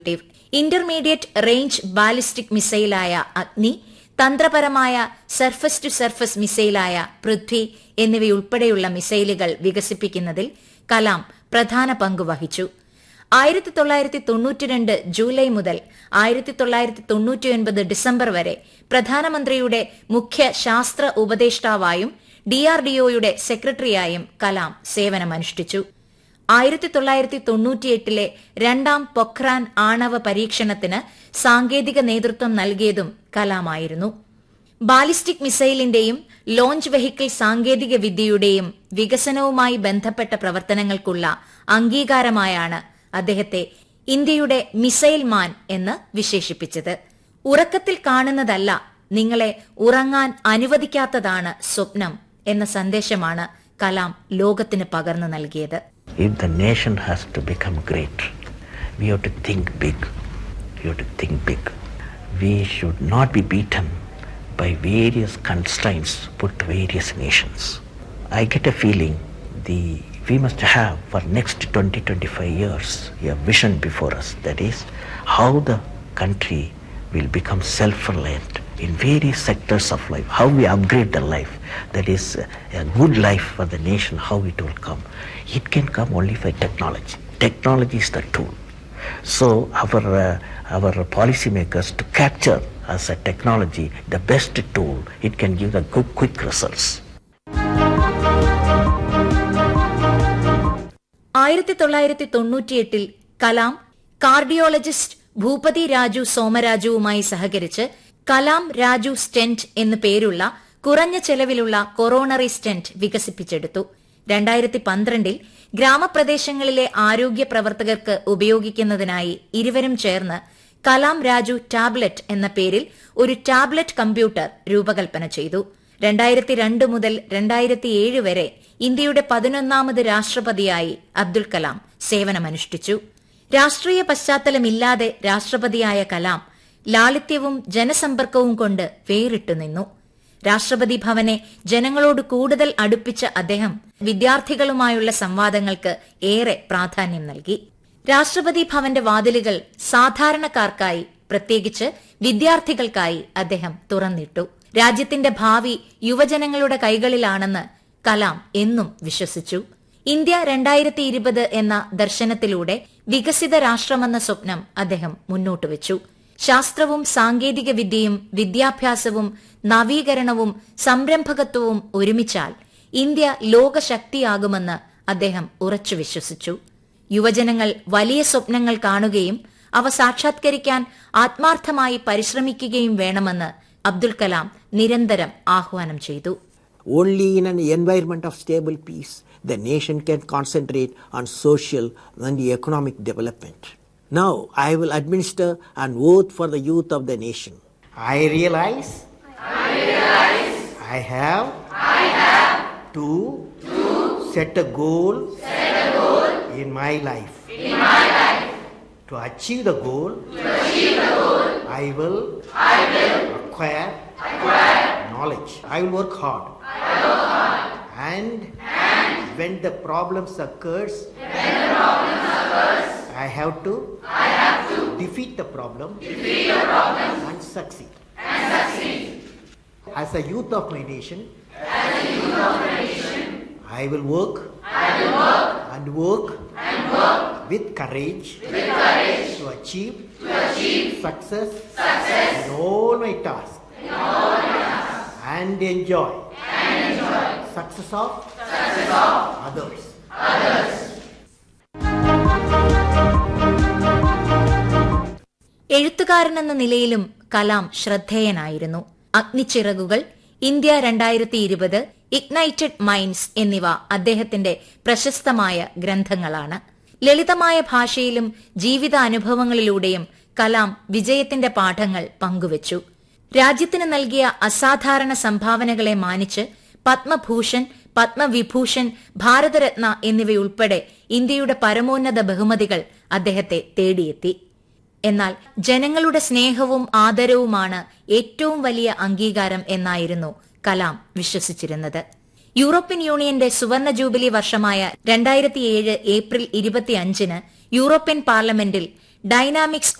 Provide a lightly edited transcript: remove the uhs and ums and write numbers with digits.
Intermediate range ballistic മിസൈലായ അഗ്നി, തന്ത്രപരമായ surface to surface മിസൈലായ Prithvi എന്നിവയുൾപ്പെടെയുള്ള മിസൈലുകൾ വികസിപ്പിക്കുന്നതിൽ കലാം പ്രധാന പങ്ക് വഹിച്ചു. 1992 ജൂലൈ മുതൽ 1999 ഡിസംബർ വരെ പ്രധാനമന്ത്രിയുടെ മുഖ്യ ശാസ്ത്ര ഉപദേഷ്ടാവായും ഡിആർഡിഒയുടെ സെക്രട്ടറിയായും കലാം സേവനമനുഷ്ഠിച്ചു. 1998 രണ്ടാം പൊഖ്രാൻ ആണവ പരീക്ഷണത്തിന് സാങ്കേതിക നേതൃത്വം നൽകിയതും കലാമായിരുന്നു. ബാലിസ്റ്റിക് മിസൈലിന്റെയും ലോഞ്ച് വെഹിക്കിൾ സാങ്കേതിക വിദ്യയുടെയും വികസനവുമായി ബന്ധപ്പെട്ട പ്രവർത്തനങ്ങൾക്കുള്ള അംഗീകാരമായാണ് അദ്ദേഹത്തെ ഇന്ത്യയുടെ മിസൈൽ മാൻ എന്ന് വിശേഷിപ്പിച്ചത്. ഉറക്കത്തിൽ കാണുന്നതല്ല, നിങ്ങളെ ഉറങ്ങാൻ അനുവദിക്കാത്തതാണ് സ്വപ്നം എന്ന സന്ദേശമാണ് കലാം ലോകത്തിന് പകർന്നു നൽകിയത്. If the nation has to become great, we have to think big. We have to think big. We should not be beaten by various constraints put to various nations. I get a feeling we must have for next 20-25 years a vision before us. That is how the country will become self-reliant in various sectors of life, how we upgrade the life. That is a good life for the nation, how it will come. It can come only by technology. Technology is the tool. So our policy makers to capture as a technology the best tool, it can give the quick results. 1998 Kalam cardiologist Bhupathi Raju സോമരാജുവുമായി സഹകരിച്ച് Kalam Raju stent എന്നു പേരുള്ള കുറഞ്ഞ ചെലവിലുള്ള coronary stent വികസിപ്പിച്ചെടുത്തു. 2012 ഗ്രാമപ്രദേശങ്ങളിലെ ആരോഗ്യ പ്രവർത്തകർക്ക് ഉപയോഗിക്കുന്നതിനായി ഇരുവരും ചേർന്ന് കലാം രാജു ടാബ്ലറ്റ് എന്ന പേരിൽ ഒരു ടാബ്ലറ്റ് കമ്പ്യൂട്ടർ രൂപകൽപ്പന ചെയ്തു. 2002 മുതൽ 2007 വരെ ഇന്ത്യയുടെ 11ാമത് രാഷ്ട്രപതിയായി അബ്ദുൽ കലാം സേവനമനുഷ്ഠിച്ചു. രാഷ്ട്രീയ പശ്ചാത്തലമില്ലാതെ രാഷ്ട്രപതിയായ കലാം ലാളിത്യവും ജനസമ്പർക്കവും കൊണ്ട് വേറിട്ടു നിന്നു. രാഷ്ട്രപതി ഭവനെ ജനങ്ങളോട് കൂടുതൽ അടുപ്പിച്ച അദ്ദേഹം വിദ്യാർത്ഥികളുമായുള്ള സംവാദങ്ങൾക്ക് ഏറെ പ്രാധാന്യം നൽകി. രാഷ്ട്രപതി ഭവന്റെ വാതിലുകൾ സാധാരണക്കാർക്കായി, പ്രത്യേകിച്ച് വിദ്യാർത്ഥികൾക്കായി അദ്ദേഹം തുറന്നിട്ടു. രാജ്യത്തിന്റെ ഭാവി യുവജനങ്ങളുടെ കൈകളിലാണെന്ന് കലാം എന്നും വിശ്വസിച്ചു. ഇന്ത്യ 2020 എന്ന ദർശനത്തിലൂടെ വികസിത രാഷ്ട്രമെന്ന സ്വപ്നം അദ്ദേഹം മുന്നോട്ടുവച്ചു. ശാസ്ത്രവും സാങ്കേതിക വിദ്യയും വിദ്യാഭ്യാസവും നവീകരണവും സംരംഭകത്വവും ഒരുമിച്ചാൽ ഇന്ത്യ ലോകശക്തിയാകുമെന്ന് അദ്ദേഹം ഉറച്ചു വിശ്വസിച്ചു. യുവജനങ്ങൾ വലിയ സ്വപ്നങ്ങൾ കാണുകയും അവ സാക്ഷാത്കരിക്കാൻ ആത്മാർത്ഥമായി പരിശ്രമിക്കുകയും വേണമെന്ന് അബ്ദുൽ കലാം നിരന്തരം ആഹ്വാനം ചെയ്തു. Only in an environment of stable peace, the nation can concentrate on social and economic development. Now, I will administer an oath for the youth of the nation. I realize I have to set a goal in my life. To achieve the goal, I will acquire knowledge. I will work hard. And when the problems occurs, I have to defeat the problem and succeed. As a youth of my nation, I will work and work with courage to achieve success in all my tasks and enjoy success of others. എഴുത്തുകാരനെന്ന നിലയിലും Kalam ശ്രദ്ധേയനായിരുന്നു. അഗ്നിച്ചിറകുകൾ, India 2020, Ignited minds എന്നിവ അദ്ദേഹത്തിന്റെ പ്രശസ്തമായ ഗ്രന്ഥങ്ങളാണ്. ലളിതമായ ഭാഷയിലും ജീവിതാനുഭവങ്ങളിലൂടെയും കലാം വിജയത്തിന്റെ പാഠങ്ങൾ പങ്കുവച്ചു. രാജ്യത്തിന് നൽകിയ അസാധാരണ സംഭാവനകളെ മാനിച്ച് പത്മഭൂഷൺ, പത്മവിഭൂഷൺ, ഭാരതരത്ന എന്നിവയുൾപ്പെടെ ഇന്ത്യയുടെ പരമോന്നത ബഹുമതികൾ അദ്ദേഹത്തെ തേടിയെത്തി. എന്നാൽ ജനങ്ങളുടെ സ്നേഹവും ആദരവുമാണ് ഏറ്റവും വലിയ അംഗീകാരം എന്നായിരുന്നു കലാം വിശ്വസിച്ചിരുന്നത്. യൂറോപ്യൻ യൂണിയന്റെ സുവർണ ജൂബിലി വർഷമായ 2007 ഏപ്രിൽ 25 യൂറോപ്യൻ പാർലമെന്റിൽ ഡൈനാമിക്സ്